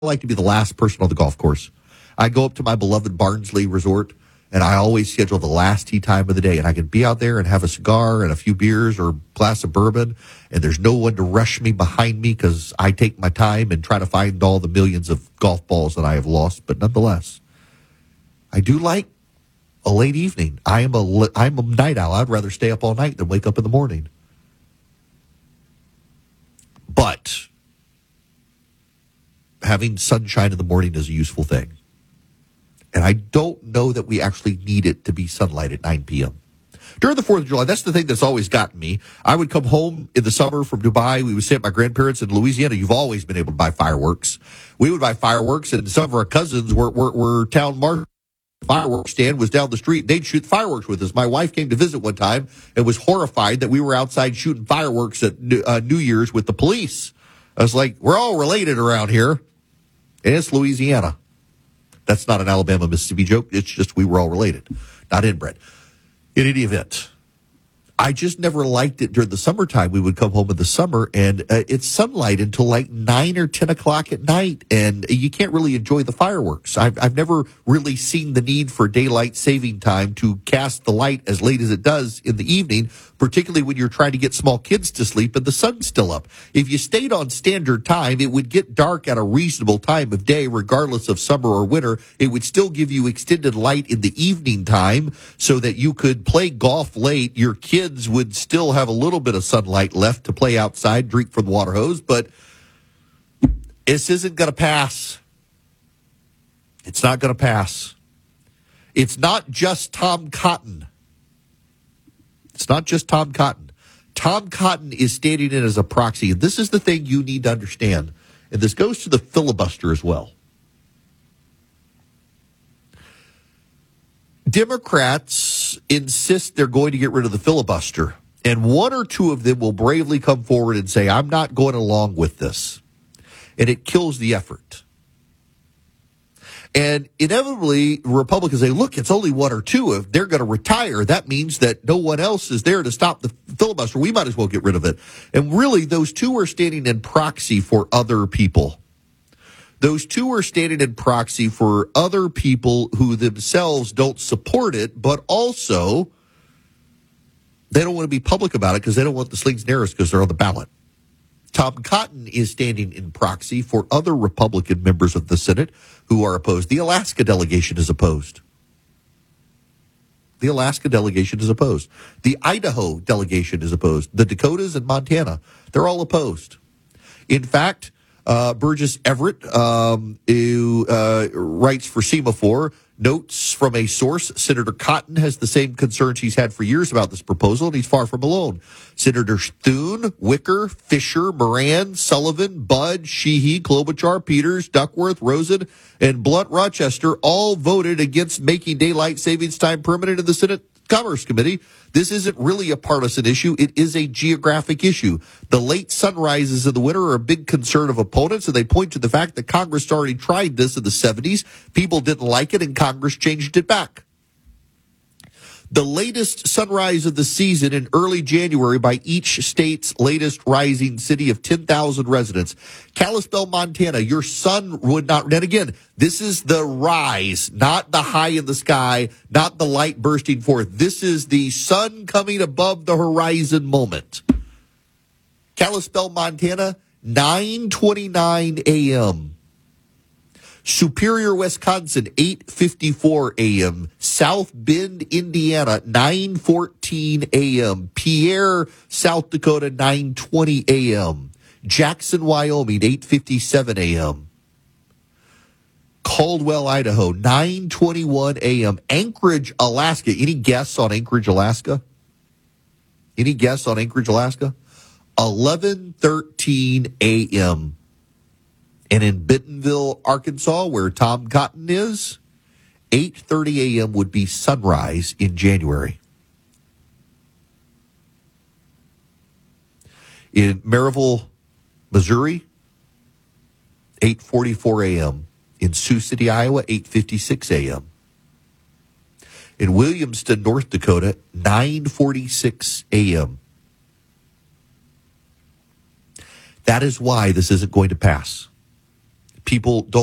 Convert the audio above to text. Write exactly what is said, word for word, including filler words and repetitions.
like to be the last person on the golf course. I go up to my beloved Barnsley Resort, and I always schedule the last tee time of the day. And I can be out there and have a cigar and a few beers or a glass of bourbon, and there's no one to rush me behind me because I take my time and try to find all the millions of golf balls that I have lost. But nonetheless, I do like a late evening. I am a, I'm a night owl. I'd rather stay up all night than wake up in the morning. But having sunshine in the morning is a useful thing. And I don't know that we actually need it to be sunlight at nine p.m. During the fourth of July, that's the thing that's always gotten me. I would come home in the summer from Dubai. We would stay at my grandparents in Louisiana. You've always been able to buy fireworks. We would buy fireworks, and some of our cousins were, were, were town marshals. Fireworks stand was down the street. They'd shoot fireworks with us. My wife came to visit one time and was horrified that we were outside shooting fireworks at uh, New Year's with the police. I was like, we're all related around here. And it's Louisiana. That's not an Alabama, Mississippi joke. It's just we were all related, not inbred. In any event, I just never liked it during the summertime. We would come home in the summer, and uh, it's sunlight until like nine or ten o'clock at night, and you can't really enjoy the fireworks. I've, I've never really seen the need for daylight saving time to cast the light as late as it does in the evening, particularly when you're trying to get small kids to sleep and the sun's still up. If you stayed on standard time, it would get dark at a reasonable time of day, regardless of summer or winter. It would still give you extended light in the evening time so that you could play golf late. Your kids would still have a little bit of sunlight left to play outside, drink from the water hose, but this isn't going to pass. It's not going to pass. It's not just Tom Cotton. It's not just Tom Cotton. Tom Cotton is standing in as a proxy, and this is the thing you need to understand, and this goes to the filibuster as well. Democrats insist they're going to get rid of the filibuster, and one or two of them will bravely come forward and say, I'm not going along with this. And it kills the effort. And inevitably, Republicans say, look, it's only one or two. If they're going to retire, that means that no one else is there to stop the filibuster. We might as well get rid of it. And really, those two are standing in proxy for other people. Those two are standing in proxy for other people who themselves don't support it, but also they don't want to be public about it because they don't want the slings and arrows because they're on the ballot. Tom Cotton is standing in proxy for other Republican members of the Senate who are opposed. The Alaska delegation is opposed. The Alaska delegation is opposed. The Idaho delegation is opposed. The Dakotas and Montana, they're all opposed. In fact, Uh, Burgess Everett, um, who uh, writes for Semaphore, notes from a source, Senator Cotton has the same concerns he's had for years about this proposal, and he's far from alone. Senators Thune, Wicker, Fisher, Moran, Sullivan, Budd, Sheehy, Klobuchar, Peters, Duckworth, Rosen, and Blunt Rochester all voted against making daylight savings time permanent in the Senate Commerce Committee. This isn't really a partisan issue. It is a geographic issue. The late sunrises in the winter are a big concern of opponents, and they point to the fact that Congress already tried this in the seventies. People didn't like it, and Congress changed it back. The latest sunrise of the season in early January by each state's latest rising city of ten thousand residents. Kalispell, Montana, your sun would not, and again, this is the rise, not the high in the sky, not the light bursting forth. This is the sun coming above the horizon moment. Kalispell, Montana, nine twenty-nine a.m. Superior, Wisconsin, eight fifty-four a.m. South Bend, Indiana, nine fourteen a.m. Pierre, South Dakota, nine twenty a.m. Jackson, Wyoming, eight fifty-seven a.m. Caldwell, Idaho, nine twenty-one a.m. Anchorage, Alaska. Any guess on Anchorage, Alaska? Any guess on Anchorage, Alaska? eleven thirteen a.m. And in Bentonville, Arkansas, where Tom Cotton is, eight thirty a.m. would be sunrise in January. In Maryville, Missouri, eight forty-four a.m. In Sioux City, Iowa, eight fifty-six a.m. In Williamston, North Dakota, nine forty-six a.m. That is why this isn't going to pass. people don't